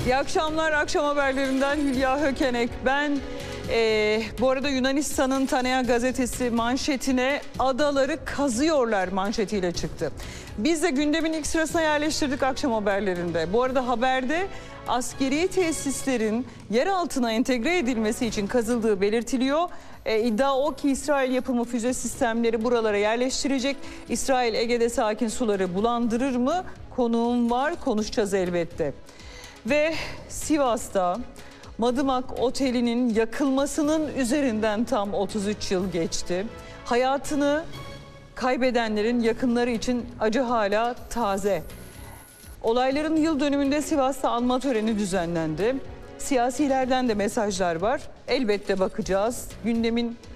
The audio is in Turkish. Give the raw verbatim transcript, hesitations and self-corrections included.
İyi akşamlar, akşam haberlerinden Hülya Hökenek. Ben e, bu arada Yunanistan'ın Tanea gazetesi manşetine "Adaları kazıyorlar" manşetiyle çıktı. Biz de gündemin ilk sırasına yerleştirdik akşam haberlerinde. Bu arada haberde askeri tesislerin yer altına entegre edilmesi için kazıldığı belirtiliyor. E, iddia o ki İsrail yapımı füze sistemleri buralara yerleştirecek. İsrail Ege'de sakin suları bulandırır mı? Konuğum var, konuşacağız elbette. Ve Sivas'ta Madımak Oteli'nin yakılmasının üzerinden tam otuz üç yıl geçti. Hayatını kaybedenlerin yakınları için acı hala taze. Olayların yıl dönümünde Sivas'ta anma töreni düzenlendi. Siyasilerden de mesajlar var. Elbette bakacağız. Gündemin